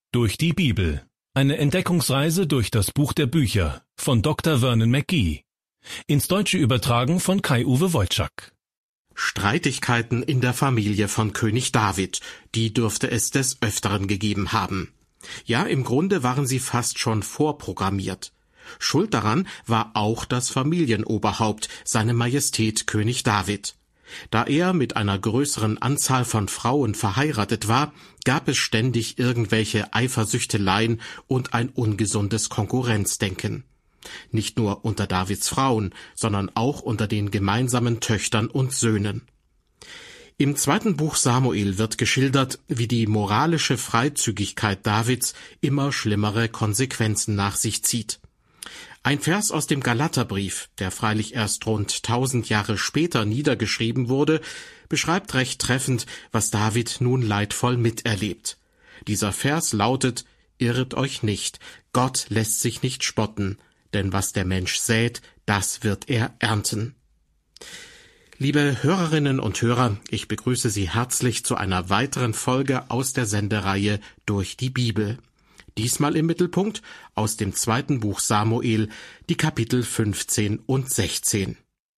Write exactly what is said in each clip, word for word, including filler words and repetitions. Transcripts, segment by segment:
Durch die Bibel. Eine Entdeckungsreise durch das Buch der Bücher von Doktor Vernon McGee. Ins Deutsche übertragen von Kai-Uwe Wojczak. Streitigkeiten in der Familie von König David, die dürfte es des Öfteren gegeben haben. Ja, im Grunde waren sie fast schon vorprogrammiert. Schuld daran war auch das Familienoberhaupt, seine Majestät König David. Da er mit einer größeren Anzahl von Frauen verheiratet war, gab es ständig irgendwelche Eifersüchteleien und ein ungesundes Konkurrenzdenken. Nicht nur unter Davids Frauen, sondern auch unter den gemeinsamen Töchtern und Söhnen. Im zweiten Buch Samuel wird geschildert, wie die moralische Freizügigkeit Davids immer schlimmere Konsequenzen nach sich zieht. Ein Vers aus dem Galaterbrief, der freilich erst rund tausend Jahre später niedergeschrieben wurde, beschreibt recht treffend, was David nun leidvoll miterlebt. Dieser Vers lautet: Irret euch nicht, Gott lässt sich nicht spotten, denn was der Mensch sät, das wird er ernten. Liebe Hörerinnen und Hörer, ich begrüße Sie herzlich zu einer weiteren Folge aus der Sendereihe Durch die Bibel. Diesmal im Mittelpunkt aus dem zweiten Buch Samuel, die Kapitel fünfzehn und sechzehn.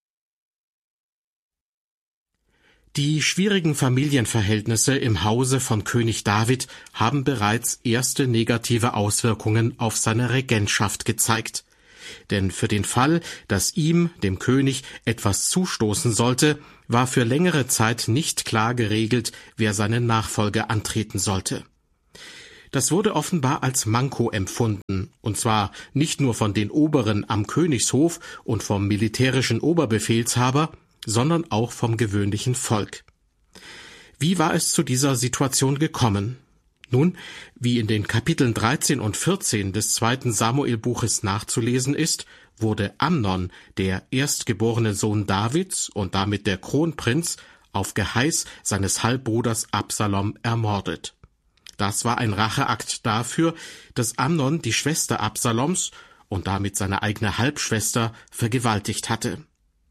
Die schwierigen Familienverhältnisse im Hause von König David haben bereits erste negative Auswirkungen auf seine Regentschaft gezeigt. Denn für den Fall, dass ihm, dem König, etwas zustoßen sollte, war für längere Zeit nicht klar geregelt, wer seine Nachfolge antreten sollte. Das wurde offenbar als Manko empfunden, und zwar nicht nur von den Oberen am Königshof und vom militärischen Oberbefehlshaber, sondern auch vom gewöhnlichen Volk. Wie war es zu dieser Situation gekommen? Nun, wie in den Kapiteln dreizehn und vierzehn des zweiten Samuelbuches nachzulesen ist, wurde Amnon, der erstgeborene Sohn Davids und damit der Kronprinz, auf Geheiß seines Halbbruders Absalom ermordet. Das war ein Racheakt dafür, dass Amnon die Schwester Absaloms und damit seine eigene Halbschwester vergewaltigt hatte.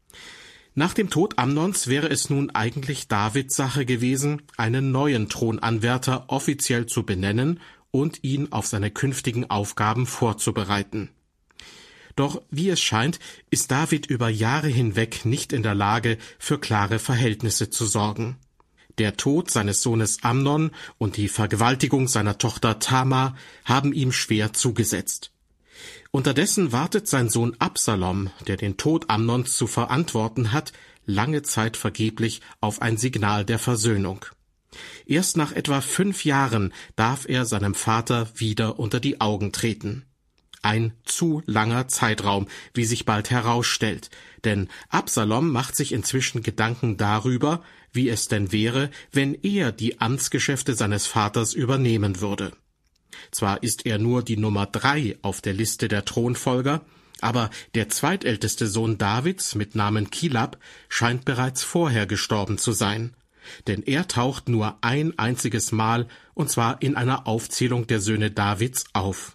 Nach dem Tod Amnons wäre es nun eigentlich Davids Sache gewesen, einen neuen Thronanwärter offiziell zu benennen und ihn auf seine künftigen Aufgaben vorzubereiten. Doch wie es scheint, ist David über Jahre hinweg nicht in der Lage, für klare Verhältnisse zu sorgen. Der Tod seines Sohnes Amnon und die Vergewaltigung seiner Tochter Tamar haben ihm schwer zugesetzt. Unterdessen wartet sein Sohn Absalom, der den Tod Amnons zu verantworten hat, lange Zeit vergeblich auf ein Signal der Versöhnung. Erst nach etwa fünf Jahren darf er seinem Vater wieder unter die Augen treten. Ein zu langer Zeitraum, wie sich bald herausstellt, denn Absalom macht sich inzwischen Gedanken darüber, wie es denn wäre, wenn er die Amtsgeschäfte seines Vaters übernehmen würde. Zwar ist er nur die Nummer drei auf der Liste der Thronfolger, aber der zweitälteste Sohn Davids mit Namen Kilab scheint bereits vorher gestorben zu sein, denn er taucht nur ein einziges Mal, und zwar in einer Aufzählung der Söhne Davids, auf.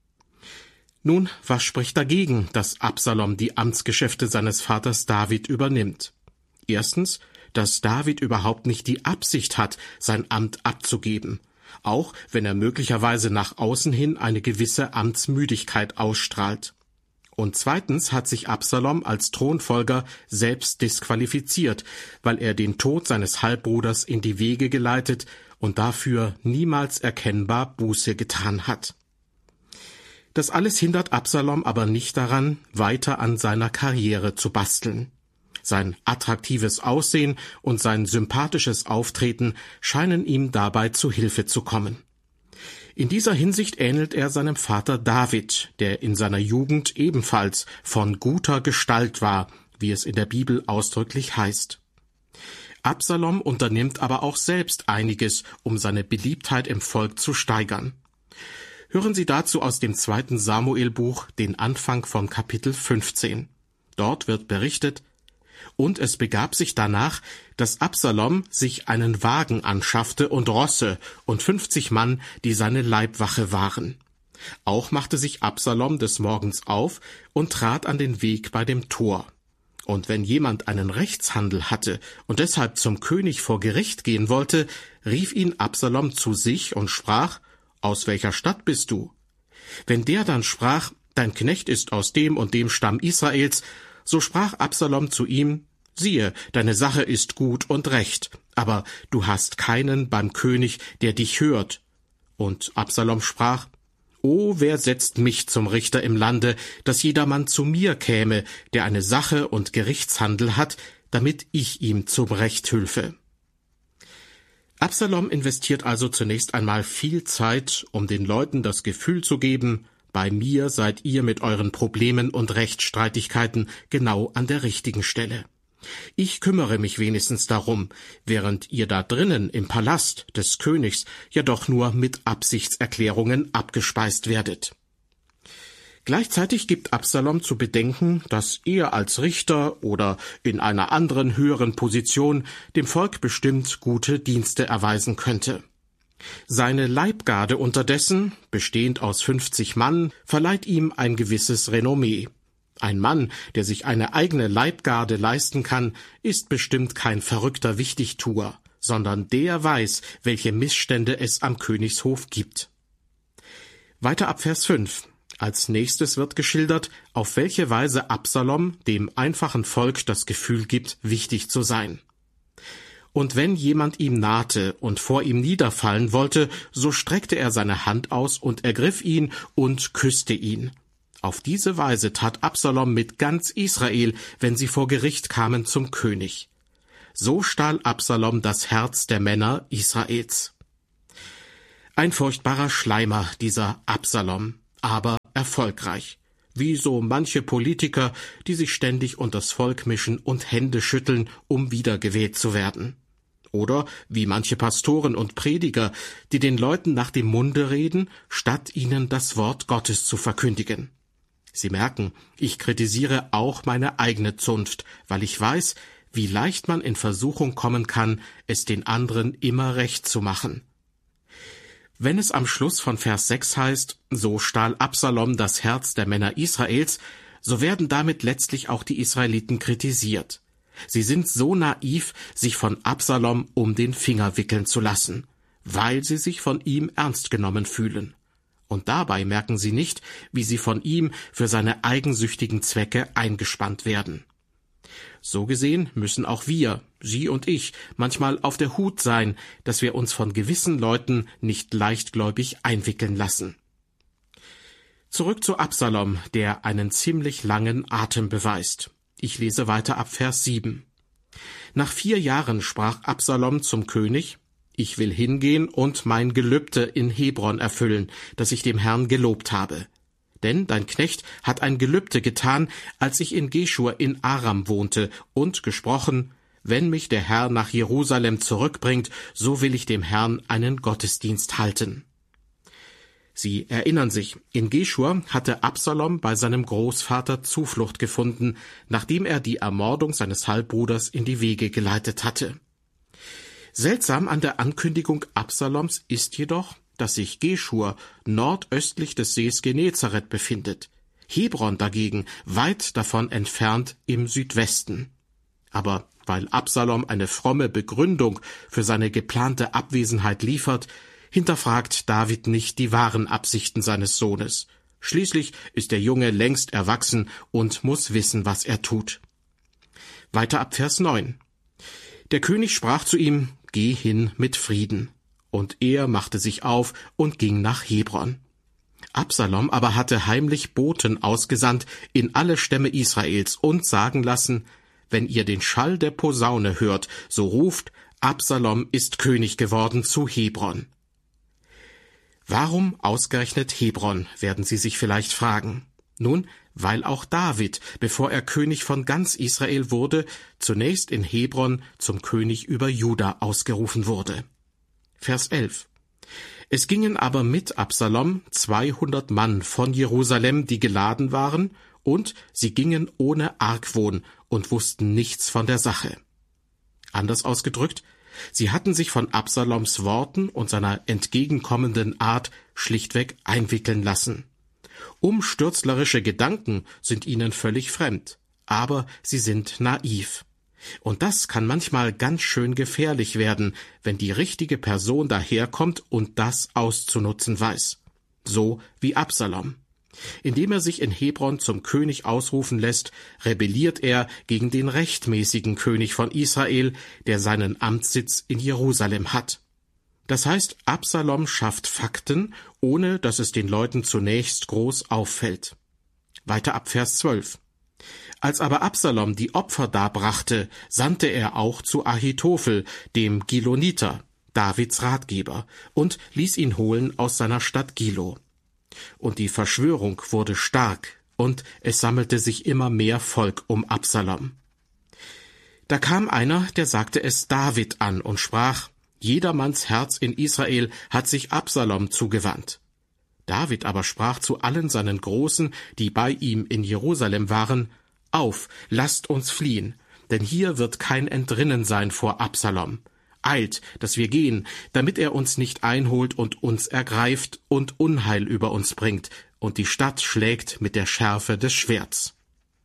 Nun, was spricht dagegen, dass Absalom die Amtsgeschäfte seines Vaters David übernimmt? Erstens, dass David überhaupt nicht die Absicht hat, sein Amt abzugeben, auch wenn er möglicherweise nach außen hin eine gewisse Amtsmüdigkeit ausstrahlt. Und zweitens hat sich Absalom als Thronfolger selbst disqualifiziert, weil er den Tod seines Halbbruders in die Wege geleitet und dafür niemals erkennbar Buße getan hat. Das alles hindert Absalom aber nicht daran, weiter an seiner Karriere zu basteln. Sein attraktives Aussehen und sein sympathisches Auftreten scheinen ihm dabei zu Hilfe zu kommen. In dieser Hinsicht ähnelt er seinem Vater David, der in seiner Jugend ebenfalls von guter Gestalt war, wie es in der Bibel ausdrücklich heißt. Absalom unternimmt aber auch selbst einiges, um seine Beliebtheit im Volk zu steigern. Hören Sie dazu aus dem zweiten Samuelbuch den Anfang von Kapitel fünfzehn. Dort wird berichtet: Und es begab sich danach, dass Absalom sich einen Wagen anschaffte und Rosse und fünfzig Mann, die seine Leibwache waren. Auch machte sich Absalom des Morgens auf und trat an den Weg bei dem Tor. Und wenn jemand einen Rechtshandel hatte und deshalb zum König vor Gericht gehen wollte, rief ihn Absalom zu sich und sprach: aus welcher Stadt bist du? Wenn der dann sprach, dein Knecht ist aus dem und dem Stamm Israels, so sprach Absalom zu ihm, siehe, deine Sache ist gut und recht, aber du hast keinen beim König, der dich hört. Und Absalom sprach, O, wer setzt mich zum Richter im Lande, dass jedermann zu mir käme, der eine Sache und Gerichtshandel hat, damit ich ihm zum Recht hülfe. Absalom investiert also zunächst einmal viel Zeit, um den Leuten das Gefühl zu geben, bei mir seid ihr mit euren Problemen und Rechtsstreitigkeiten genau an der richtigen Stelle. Ich kümmere mich wenigstens darum, während ihr da drinnen im Palast des Königs ja doch nur mit Absichtserklärungen abgespeist werdet. Gleichzeitig gibt Absalom zu bedenken, dass er als Richter oder in einer anderen höheren Position dem Volk bestimmt gute Dienste erweisen könnte. Seine Leibgarde unterdessen, bestehend aus fünfzig Mann, verleiht ihm ein gewisses Renommee. Ein Mann, der sich eine eigene Leibgarde leisten kann, ist bestimmt kein verrückter Wichtigtuer, sondern der weiß, welche Missstände es am Königshof gibt. Weiter ab Vers fünf. Als nächstes wird geschildert, auf welche Weise Absalom dem einfachen Volk das Gefühl gibt, wichtig zu sein. Und wenn jemand ihm nahte und vor ihm niederfallen wollte, so streckte er seine Hand aus und ergriff ihn und küsste ihn. Auf diese Weise tat Absalom mit ganz Israel, wenn sie vor Gericht kamen zum König. So stahl Absalom das Herz der Männer Israels. Ein furchtbarer Schleimer, dieser Absalom, aber erfolgreich. Wie so manche Politiker, die sich ständig unters Volk mischen und Hände schütteln, um wiedergewählt zu werden. Oder wie manche Pastoren und Prediger, die den Leuten nach dem Munde reden, statt ihnen das Wort Gottes zu verkündigen. Sie merken, ich kritisiere auch meine eigene Zunft, weil ich weiß, wie leicht man in Versuchung kommen kann, es den anderen immer recht zu machen. Wenn es am Schluss von Vers sechs heißt, so stahl Absalom das Herz der Männer Israels, so werden damit letztlich auch die Israeliten kritisiert. Sie sind so naiv, sich von Absalom um den Finger wickeln zu lassen, weil sie sich von ihm ernst genommen fühlen. Und dabei merken sie nicht, wie sie von ihm für seine eigensüchtigen Zwecke eingespannt werden. So gesehen müssen auch wir, Sie und ich, manchmal auf der Hut sein, dass wir uns von gewissen Leuten nicht leichtgläubig einwickeln lassen. Zurück zu Absalom, der einen ziemlich langen Atem beweist. Ich lese weiter ab Vers sieben. Nach vier Jahren sprach Absalom zum König, ich will hingehen und mein Gelübde in Hebron erfüllen, das ich dem Herrn gelobt habe. Denn dein Knecht hat ein Gelübde getan, als ich in Geschur in Aram wohnte, und gesprochen, wenn mich der Herr nach Jerusalem zurückbringt, so will ich dem Herrn einen Gottesdienst halten. Sie erinnern sich, in Geschur hatte Absalom bei seinem Großvater Zuflucht gefunden, nachdem er die Ermordung seines Halbbruders in die Wege geleitet hatte. Seltsam an der Ankündigung Absaloms ist jedoch, dass sich Geschur nordöstlich des Sees Genezareth befindet, Hebron dagegen weit davon entfernt im Südwesten. Aber weil Absalom eine fromme Begründung für seine geplante Abwesenheit liefert, hinterfragt David nicht die wahren Absichten seines Sohnes. Schließlich ist der Junge längst erwachsen und muss wissen, was er tut. Weiter ab Vers neun. Der König sprach zu ihm, geh hin mit Frieden. Und er machte sich auf und ging nach Hebron. Absalom aber hatte heimlich Boten ausgesandt in alle Stämme Israels und sagen lassen, wenn ihr den Schall der Posaune hört, so ruft, Absalom ist König geworden zu Hebron. Warum ausgerechnet Hebron, werden Sie sich vielleicht fragen. Nun, weil auch David, bevor er König von ganz Israel wurde, zunächst in Hebron zum König über Juda ausgerufen wurde. Vers elf. Es gingen aber mit Absalom zweihundert Mann von Jerusalem, die geladen waren, und sie gingen ohne Argwohn und wussten nichts von der Sache. Anders ausgedrückt, sie hatten sich von Absaloms Worten und seiner entgegenkommenden Art schlichtweg einwickeln lassen. Umstürzlerische Gedanken sind ihnen völlig fremd, aber sie sind naiv. Und das kann manchmal ganz schön gefährlich werden, wenn die richtige Person daherkommt und das auszunutzen weiß. So wie Absalom. Indem er sich in Hebron zum König ausrufen lässt, rebelliert er gegen den rechtmäßigen König von Israel, der seinen Amtssitz in Jerusalem hat. Das heißt, Absalom schafft Fakten, ohne dass es den Leuten zunächst groß auffällt. Weiter ab Vers zwölf. Als aber Absalom die Opfer darbrachte, sandte er auch zu Ahitophel, dem Giloniter, Davids Ratgeber, und ließ ihn holen aus seiner Stadt Gilo. Und die Verschwörung wurde stark, und es sammelte sich immer mehr Volk um Absalom. Da kam einer, der sagte es David an und sprach: Jedermanns Herz in Israel hat sich Absalom zugewandt. David aber sprach zu allen seinen Großen, die bei ihm in Jerusalem waren: Auf, lasst uns fliehen, denn hier wird kein Entrinnen sein vor Absalom. Eilt, dass wir gehen, damit er uns nicht einholt und uns ergreift und Unheil über uns bringt und die Stadt schlägt mit der Schärfe des Schwerts.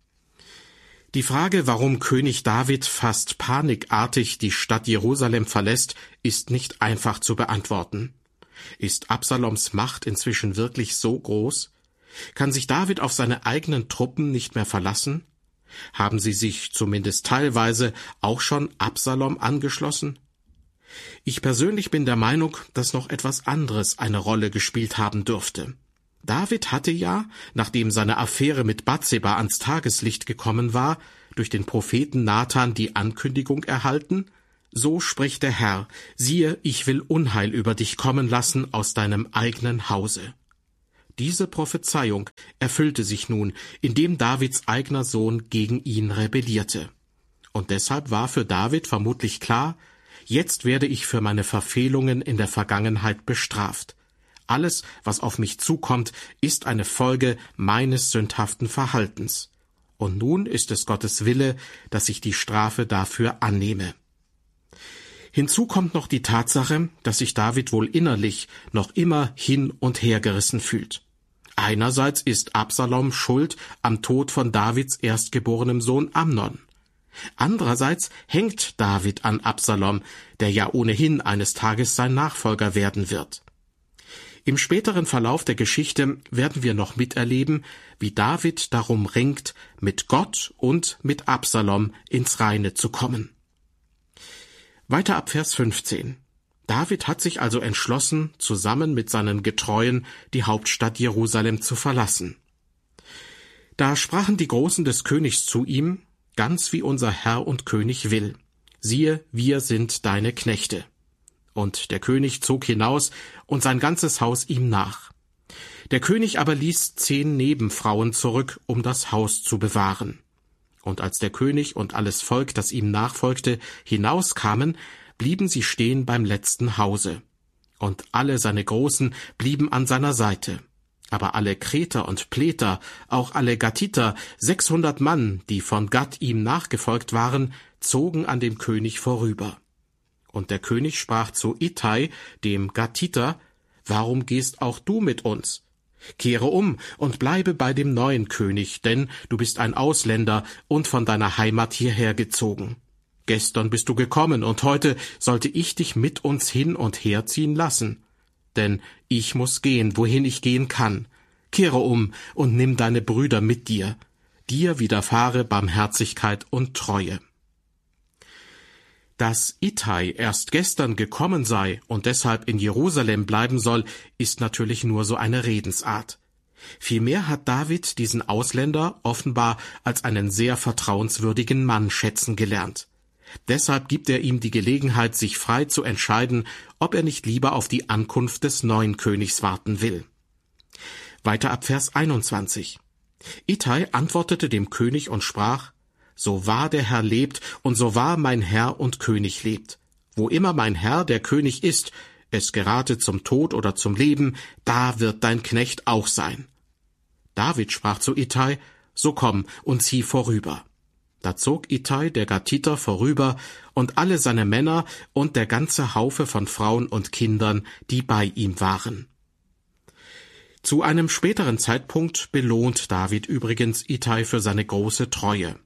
Die Frage, warum König David fast panikartig die Stadt Jerusalem verlässt, ist nicht einfach zu beantworten. Ist Absaloms Macht inzwischen wirklich so groß? Kann sich David auf seine eigenen Truppen nicht mehr verlassen? Haben sie sich zumindest teilweise auch schon Absalom angeschlossen? Ich persönlich bin der Meinung, dass noch etwas anderes eine Rolle gespielt haben dürfte. David hatte ja, nachdem seine Affäre mit Bathseba ans Tageslicht gekommen war, durch den Propheten Nathan die Ankündigung erhalten: So spricht der Herr, siehe, ich will Unheil über dich kommen lassen aus deinem eigenen Hause. Diese Prophezeiung erfüllte sich nun, indem Davids eigener Sohn gegen ihn rebellierte. Und deshalb war für David vermutlich klar: Jetzt werde ich für meine Verfehlungen in der Vergangenheit bestraft. Alles, was auf mich zukommt, ist eine Folge meines sündhaften Verhaltens. Und nun ist es Gottes Wille, dass ich die Strafe dafür annehme. Hinzu kommt noch die Tatsache, dass sich David wohl innerlich noch immer hin und her gerissen fühlt. Einerseits ist Absalom schuld am Tod von Davids erstgeborenem Sohn Amnon. Andererseits hängt David an Absalom, der ja ohnehin eines Tages sein Nachfolger werden wird. Im späteren Verlauf der Geschichte werden wir noch miterleben, wie David darum ringt, mit Gott und mit Absalom ins Reine zu kommen. Weiter ab Vers fünfzehn. David hat sich also entschlossen, zusammen mit seinen Getreuen die Hauptstadt Jerusalem zu verlassen. Da sprachen die Großen des Königs zu ihm: Ganz wie unser Herr und König will. Siehe, wir sind deine Knechte. Und der König zog hinaus und sein ganzes Haus ihm nach. Der König aber ließ zehn Nebenfrauen zurück, um das Haus zu bewahren. Und als der König und alles Volk, das ihm nachfolgte, hinauskamen, blieben sie stehen beim letzten Hause. Und alle seine Großen blieben an seiner Seite. Aber alle Kreter und Pleter, auch alle Gatiter, sechshundert Mann, die von Gat ihm nachgefolgt waren, zogen an dem König vorüber. Und der König sprach zu Ittai, dem Gatiter: Warum gehst auch du mit uns? Kehre um und bleibe bei dem neuen König, denn du bist ein Ausländer und von deiner Heimat hierher gezogen. Gestern bist du gekommen, und heute sollte ich dich mit uns hin und her ziehen lassen. Denn ich muß gehen, wohin ich gehen kann. Kehre um und nimm deine Brüder mit dir. Dir widerfahre Barmherzigkeit und Treue. Dass Ittai erst gestern gekommen sei und deshalb in Jerusalem bleiben soll, ist natürlich nur so eine Redensart. Vielmehr hat David diesen Ausländer offenbar als einen sehr vertrauenswürdigen Mann schätzen gelernt. Deshalb gibt er ihm die Gelegenheit, sich frei zu entscheiden, ob er nicht lieber auf die Ankunft des neuen Königs warten will. Weiter ab Vers einundzwanzig. Ittai antwortete dem König und sprach: So wahr der Herr lebt und so wahr mein Herr und König lebt. Wo immer mein Herr, der König, ist, es gerate zum Tod oder zum Leben, da wird dein Knecht auch sein. David sprach zu Ittai: So komm und zieh vorüber. Da zog Ittai, der Gatiter, vorüber, und alle seine Männer und der ganze Haufe von Frauen und Kindern, die bei ihm waren. Zu einem späteren Zeitpunkt belohnt David übrigens Ittai für seine große Treue.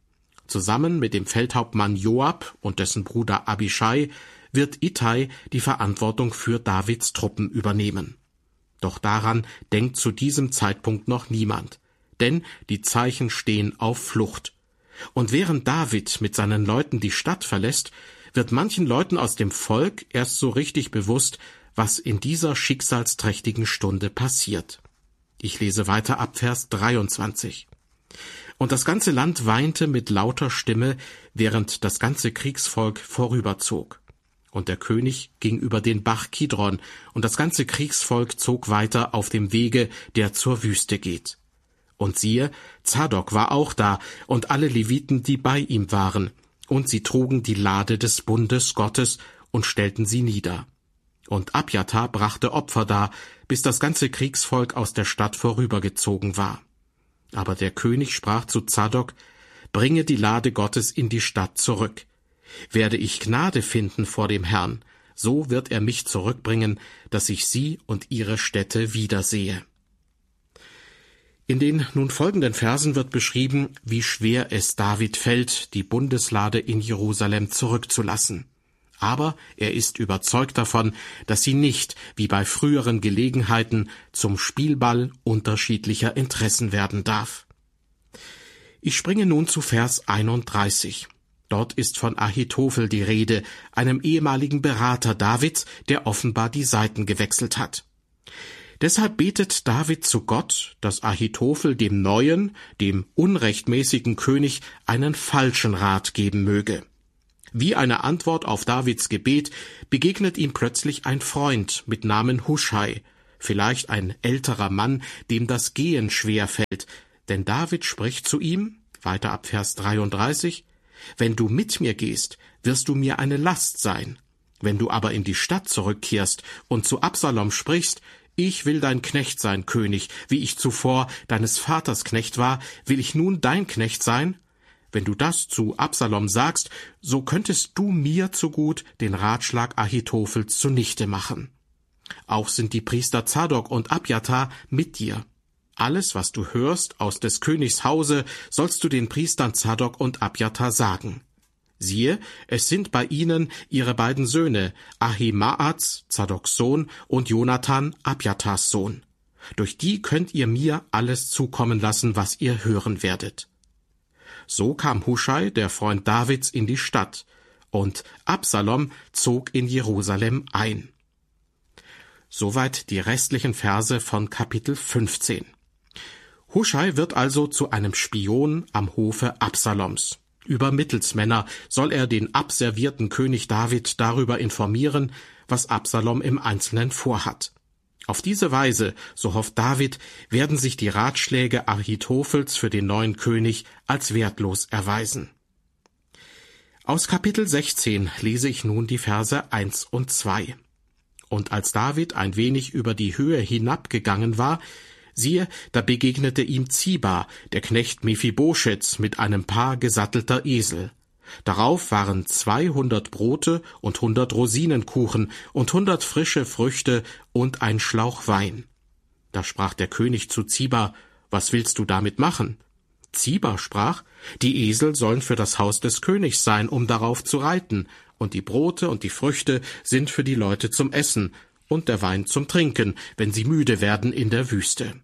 Zusammen mit dem Feldhauptmann Joab und dessen Bruder Abischai wird Ittai die Verantwortung für Davids Truppen übernehmen. Doch daran denkt zu diesem Zeitpunkt noch niemand, denn die Zeichen stehen auf Flucht. Und während David mit seinen Leuten die Stadt verlässt, wird manchen Leuten aus dem Volk erst so richtig bewusst, was in dieser schicksalsträchtigen Stunde passiert. Ich lese weiter ab Vers dreiundzwanzig. Und das ganze Land weinte mit lauter Stimme, während das ganze Kriegsvolk vorüberzog. Und der König ging über den Bach Kidron, und das ganze Kriegsvolk zog weiter auf dem Wege, der zur Wüste geht. Und siehe, Zadok war auch da, und alle Leviten, die bei ihm waren, und sie trugen die Lade des Bundes Gottes und stellten sie nieder. Und Abjatar brachte Opfer dar, bis das ganze Kriegsvolk aus der Stadt vorübergezogen war. Aber der König sprach zu Zadok: Bringe die Lade Gottes in die Stadt zurück. Werde ich Gnade finden vor dem Herrn, so wird er mich zurückbringen, dass ich sie und ihre Städte wiedersehe. In den nun folgenden Versen wird beschrieben, wie schwer es David fällt, die Bundeslade in Jerusalem zurückzulassen. Aber er ist überzeugt davon, dass sie nicht, wie bei früheren Gelegenheiten, zum Spielball unterschiedlicher Interessen werden darf. Ich springe nun zu Vers einunddreißig. Dort ist von Ahitophel die Rede, einem ehemaligen Berater Davids, der offenbar die Seiten gewechselt hat. Deshalb betet David zu Gott, dass Ahitophel dem neuen, dem unrechtmäßigen König einen falschen Rat geben möge. Wie eine Antwort auf Davids Gebet begegnet ihm plötzlich ein Freund mit Namen Huschai, vielleicht ein älterer Mann, dem das Gehen schwer fällt, denn David spricht zu ihm, weiter ab Vers dreiunddreißig, »Wenn du mit mir gehst, wirst du mir eine Last sein. Wenn du aber in die Stadt zurückkehrst und zu Absalom sprichst, ich will dein Knecht sein, König, wie ich zuvor deines Vaters Knecht war, will ich nun dein Knecht sein? Wenn du das zu Absalom sagst, so könntest du mir zugut den Ratschlag Ahitophels zunichte machen. Auch sind die Priester Zadok und Abjatar mit dir. Alles, was du hörst aus des Königs Hause, sollst du den Priestern Zadok und Abjatar sagen. Siehe, es sind bei ihnen ihre beiden Söhne, Ahimaaz, Zadoks Sohn, und Jonathan, Abjatars Sohn. Durch die könnt ihr mir alles zukommen lassen, was ihr hören werdet. So kam Huschai, der Freund Davids, in die Stadt, und Absalom zog in Jerusalem ein. Soweit die restlichen Verse von Kapitel fünfzehn. Huschai wird also zu einem Spion am Hofe Absaloms. Über Mittelsmänner soll er den abservierten König David darüber informieren, was Absalom im Einzelnen vorhat. Auf diese Weise, so hofft David, werden sich die Ratschläge Ahitophels für den neuen König als wertlos erweisen. Aus Kapitel sechzehn lese ich nun die Verse eins und zwei. Und als David ein wenig über die Höhe hinabgegangen war, siehe, da begegnete ihm Ziba, der Knecht Mephibosheths, mit einem Paar gesattelter Esel. Darauf waren zweihundert Brote und hundert Rosinenkuchen und hundert frische Früchte und ein Schlauch Wein. Da sprach der König zu Ziba: Was willst du damit machen? Ziba sprach: Die Esel sollen für das Haus des Königs sein, um darauf zu reiten, und die Brote und die Früchte sind für die Leute zum Essen, und der Wein zum Trinken, wenn sie müde werden in der Wüste.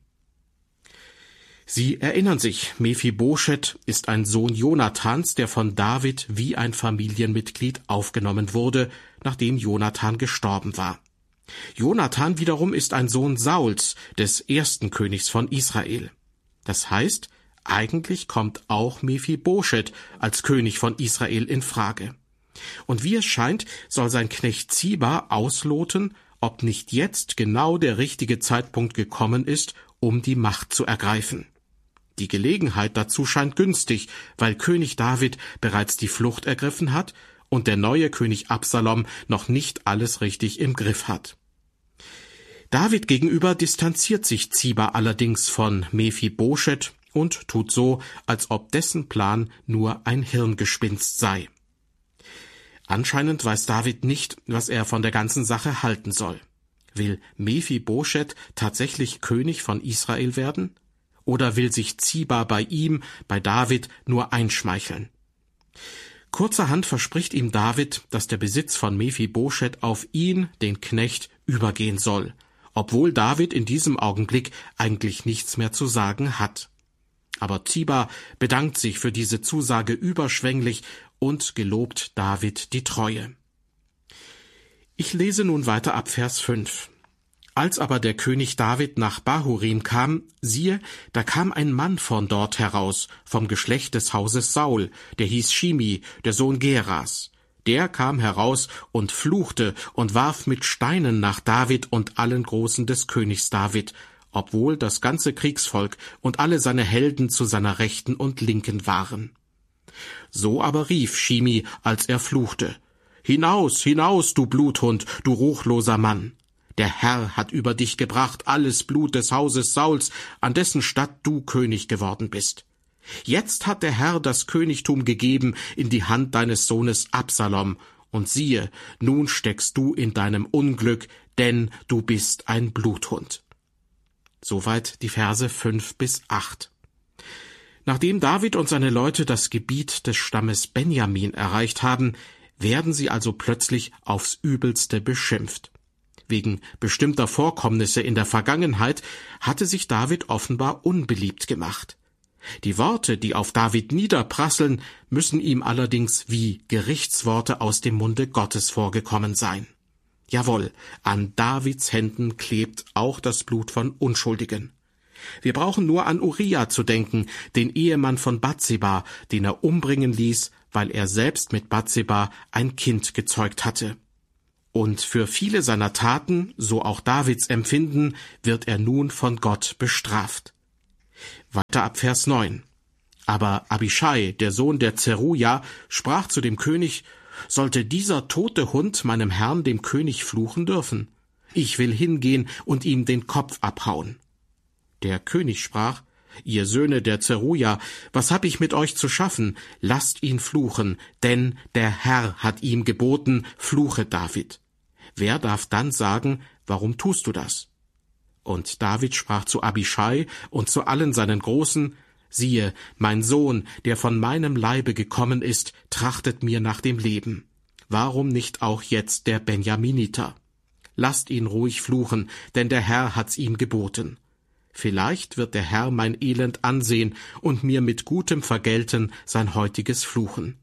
Sie erinnern sich, Mephibosheth ist ein Sohn Jonathans, der von David wie ein Familienmitglied aufgenommen wurde, nachdem Jonathan gestorben war. Jonathan wiederum ist ein Sohn Sauls, des ersten Königs von Israel. Das heißt, eigentlich kommt auch Mephibosheth als König von Israel in Frage. Und wie es scheint, soll sein Knecht Ziba ausloten, ob nicht jetzt genau der richtige Zeitpunkt gekommen ist, um die Macht zu ergreifen. Die Gelegenheit dazu scheint günstig, weil König David bereits die Flucht ergriffen hat und der neue König Absalom noch nicht alles richtig im Griff hat. David gegenüber distanziert sich Ziba allerdings von Mephibosheth und tut so, als ob dessen Plan nur ein Hirngespinst sei. Anscheinend weiß David nicht, was er von der ganzen Sache halten soll. Will Mephibosheth tatsächlich König von Israel werden? Oder will sich Ziba bei ihm, bei David, nur einschmeicheln? Kurzerhand verspricht ihm David, dass der Besitz von Mephibosheth auf ihn, den Knecht, übergehen soll, obwohl David in diesem Augenblick eigentlich nichts mehr zu sagen hat. Aber Ziba bedankt sich für diese Zusage überschwänglich und gelobt David die Treue. Ich lese nun weiter ab Vers fünf. Als aber der König David nach Bahurim kam, siehe, da kam ein Mann von dort heraus, vom Geschlecht des Hauses Saul, der hieß Shimi, der Sohn Geras. Der kam heraus und fluchte und warf mit Steinen nach David und allen Großen des Königs David, obwohl das ganze Kriegsvolk und alle seine Helden zu seiner Rechten und Linken waren. So aber rief Shimi, als er fluchte: Hinaus, hinaus, du Bluthund, du ruchloser Mann! Der Herr hat über dich gebracht alles Blut des Hauses Sauls, an dessen Statt du König geworden bist. Jetzt hat der Herr das Königtum gegeben in die Hand deines Sohnes Absalom, und siehe, nun steckst du in deinem Unglück, denn du bist ein Bluthund. Soweit die Verse fünf bis acht. Nachdem David und seine Leute das Gebiet des Stammes Benjamin erreicht haben, werden sie also plötzlich aufs Übelste beschimpft. Wegen bestimmter Vorkommnisse in der Vergangenheit hatte sich David offenbar unbeliebt gemacht. Die Worte, die auf David niederprasseln, müssen ihm allerdings wie Gerichtsworte aus dem Munde Gottes vorgekommen sein. Jawohl, an Davids Händen klebt auch das Blut von Unschuldigen. Wir brauchen nur an Uria zu denken, den Ehemann von Bathseba, den er umbringen ließ, weil er selbst mit Bathseba ein Kind gezeugt hatte. Und für viele seiner Taten, so auch Davids Empfinden, wird er nun von Gott bestraft. Weiter ab Vers neun. Aber Abischai, der Sohn der Zeruja, sprach zu dem König: Sollte dieser tote Hund meinem Herrn, dem König, fluchen dürfen? Ich will hingehen und ihm den Kopf abhauen. Der König sprach: Ihr Söhne der Zeruja, was hab ich mit euch zu schaffen? Lasst ihn fluchen, denn der Herr hat ihm geboten, fluche David. Wer darf dann sagen, warum tust du das? Und David sprach zu Abischai und zu allen seinen Großen: Siehe, mein Sohn, der von meinem Leibe gekommen ist, trachtet mir nach dem Leben. Warum nicht auch jetzt der Benjaminiter? Lasst ihn ruhig fluchen, denn der Herr hat's ihm geboten. Vielleicht wird der Herr mein Elend ansehen und mir mit Gutem vergelten sein heutiges Fluchen.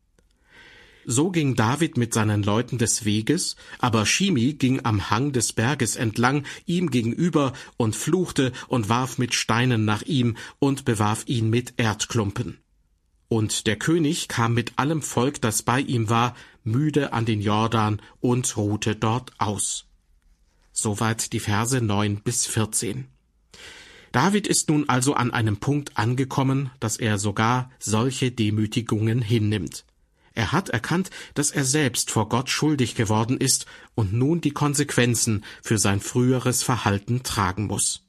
So ging David mit seinen Leuten des Weges, aber Shimi ging am Hang des Berges entlang ihm gegenüber und fluchte und warf mit Steinen nach ihm und bewarf ihn mit Erdklumpen. Und der König kam mit allem Volk, das bei ihm war, müde an den Jordan und ruhte dort aus. Soweit die Verse neun bis vierzehn. David ist nun also an einem Punkt angekommen, dass er sogar solche Demütigungen hinnimmt. Er hat erkannt, dass er selbst vor Gott schuldig geworden ist und nun die Konsequenzen für sein früheres Verhalten tragen muss.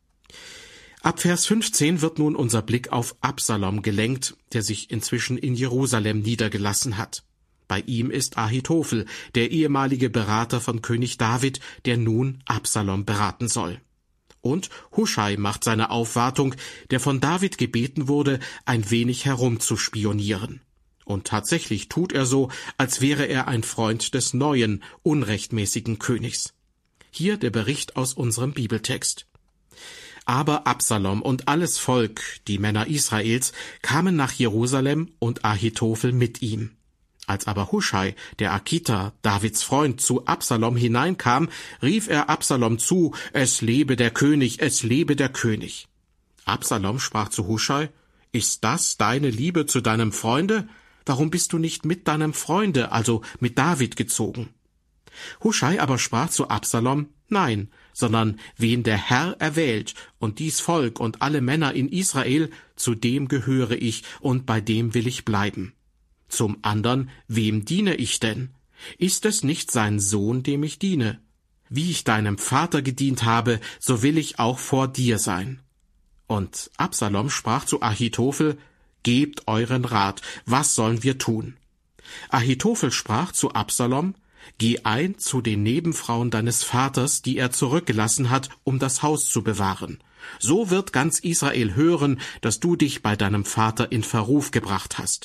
Ab Vers fünfzehn wird nun unser Blick auf Absalom gelenkt, der sich inzwischen in Jerusalem niedergelassen hat. Bei ihm ist Ahitophel, der ehemalige Berater von König David, der nun Absalom beraten soll. Und Huschai macht seine Aufwartung, der von David gebeten wurde, ein wenig herumzuspionieren. Und tatsächlich tut er so, als wäre er ein Freund des neuen, unrechtmäßigen Königs. Hier der Bericht aus unserem Bibeltext. Aber Absalom und alles Volk, die Männer Israels, kamen nach Jerusalem und Ahitophel mit ihm. Als aber Huschai, der Arkiter, Davids Freund, zu Absalom hineinkam, rief er Absalom zu: Es lebe der König, es lebe der König. Absalom sprach zu Huschai: Ist das deine Liebe zu deinem Freunde? Warum bist du nicht mit deinem Freunde, also mit David, gezogen? Huschai aber sprach zu Absalom: Nein, sondern wen der Herr erwählt, und dies Volk und alle Männer in Israel, zu dem gehöre ich und bei dem will ich bleiben. Zum andern, wem diene ich denn? Ist es nicht sein Sohn, dem ich diene? Wie ich deinem Vater gedient habe, so will ich auch vor dir sein. Und Absalom sprach zu Ahitophel: Gebt euren Rat, was sollen wir tun? Ahitophel sprach zu Absalom: Geh ein zu den Nebenfrauen deines Vaters, die er zurückgelassen hat, um das Haus zu bewahren. So wird ganz Israel hören, dass du dich bei deinem Vater in Verruf gebracht hast.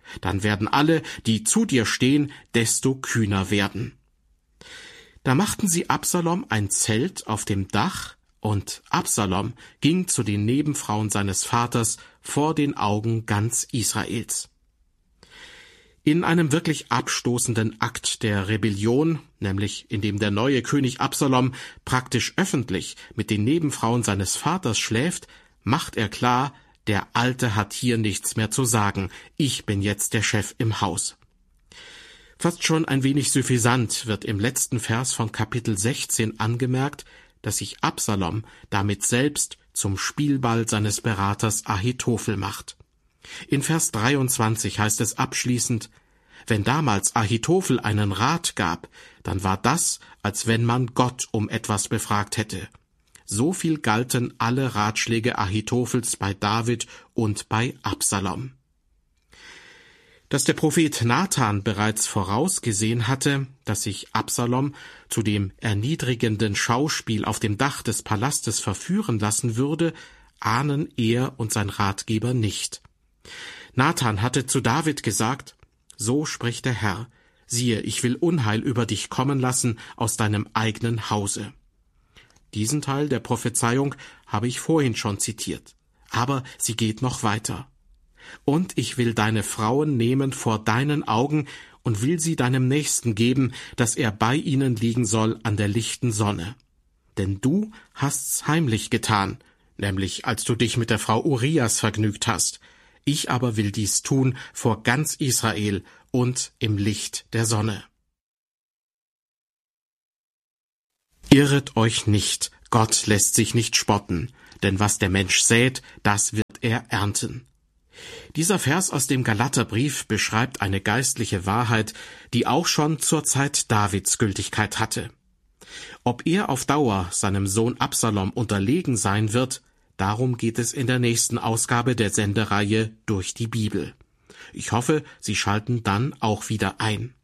Dann werden alle, die zu dir stehen, desto kühner werden. Da machten sie Absalom ein Zelt auf dem Dach, und Absalom ging zu den Nebenfrauen seines Vaters vor den Augen ganz Israels. In einem wirklich abstoßenden Akt der Rebellion, nämlich indem der neue König Absalom praktisch öffentlich mit den Nebenfrauen seines Vaters schläft, macht er klar, der Alte hat hier nichts mehr zu sagen, ich bin jetzt der Chef im Haus. Fast schon ein wenig suffisant wird im letzten Vers von Kapitel sechzehn angemerkt, dass sich Absalom damit selbst zum Spielball seines Beraters Ahitophel macht. In Vers dreiundzwanzig heißt es abschließend: Wenn damals Ahitophel einen Rat gab, dann war das, als wenn man Gott um etwas befragt hätte. So viel galten alle Ratschläge Ahitophels bei David und bei Absalom. Dass der Prophet Nathan bereits vorausgesehen hatte, dass sich Absalom zu dem erniedrigenden Schauspiel auf dem Dach des Palastes verführen lassen würde, ahnen er und sein Ratgeber nicht. Nathan hatte zu David gesagt: So spricht der Herr, siehe, ich will Unheil über dich kommen lassen aus deinem eigenen Hause. Diesen Teil der Prophezeiung habe ich vorhin schon zitiert, aber sie geht noch weiter. Und ich will deine Frauen nehmen vor deinen Augen und will sie deinem Nächsten geben, dass er bei ihnen liegen soll an der lichten Sonne. Denn du hast's heimlich getan, nämlich als du dich mit der Frau Urias vergnügt hast. Ich aber will dies tun vor ganz Israel und im Licht der Sonne. Irret euch nicht, Gott lässt sich nicht spotten, denn was der Mensch sät, das wird er ernten. Dieser Vers aus dem Galaterbrief beschreibt eine geistliche Wahrheit, die auch schon zur Zeit Davids Gültigkeit hatte. Ob er auf Dauer seinem Sohn Absalom unterlegen sein wird, darum geht es in der nächsten Ausgabe der Sendereihe Durch die Bibel. Ich hoffe, Sie schalten dann auch wieder ein.